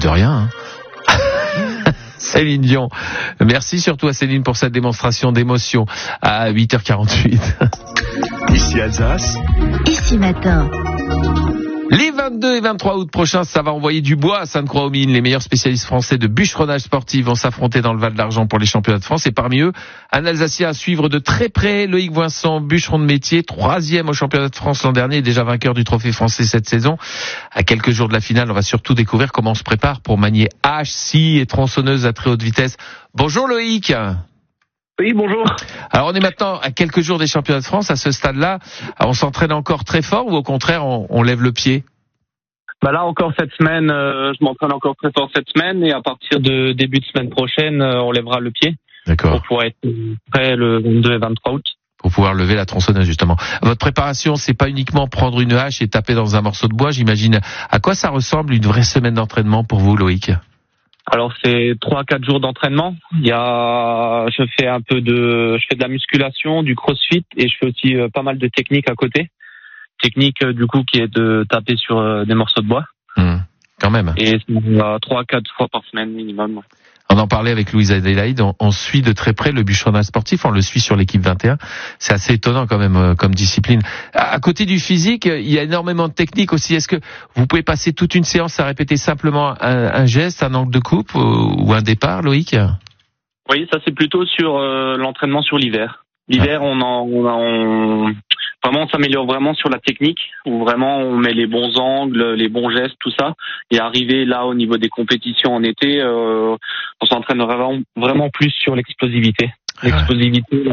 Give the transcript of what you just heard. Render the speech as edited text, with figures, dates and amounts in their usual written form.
de rien. Céline Dion. Merci surtout à Céline pour cette démonstration d'émotion à 8h48. Ici Alsace. Ici Matin. Les 22 et 23 août prochains, ça va envoyer du bois à Sainte-Croix-aux-Mines. Les meilleurs spécialistes français de bûcheronnage sportif vont s'affronter dans le Val d'Argent pour les championnats de France. Et parmi eux, un Alsacien à suivre de très près, Loïc Voinçon, bûcheron de métier, 3e au championnat de France l'an dernier, déjà vainqueur du trophée français cette saison. À quelques jours de la finale, on va surtout découvrir comment on se prépare pour manier hache, scie et tronçonneuse à très haute vitesse. Bonjour Loïc. Oui, bonjour. Alors on est maintenant à quelques jours des championnats de France. À ce stade-là, on s'entraîne encore très fort ou au contraire on lève le pied? Bah là encore cette semaine, je m'entraîne encore très fort cette semaine et à partir de début de semaine prochaine, on lèvera le pied. D'accord. Pour pouvoir être prêt le 22 et 23 août. Pour pouvoir lever la tronçonneuse justement. Votre préparation, c'est pas uniquement prendre une hache et taper dans un morceau de bois, j'imagine. À quoi ça ressemble une vraie semaine d'entraînement pour vous, Loïc? Alors c'est 3-4 jours d'entraînement. Je fais de la musculation, du crossfit et je fais aussi pas mal de techniques à côté. Technique du coup qui est de taper sur des morceaux de bois. Quand même. Et 3-4 fois par semaine minimum. On en parlait avec Louise Adélaïde, on suit de très près le bûcheronnage sportif, on le suit sur l'équipe 21. C'est assez étonnant quand même comme discipline. À côté du physique, il y a énormément de techniques aussi. Est-ce que vous pouvez passer toute une séance à répéter simplement un geste, un angle de coupe ou un départ, Loïc? Oui, ça c'est plutôt sur l'entraînement sur l'hiver. L'hiver, vraiment, on s'améliore vraiment sur la technique, où vraiment on met les bons angles, les bons gestes, tout ça. Et arrivé là au niveau des compétitions en été, on s'entraîne vraiment plus sur l'explosivité. L'explosivité, la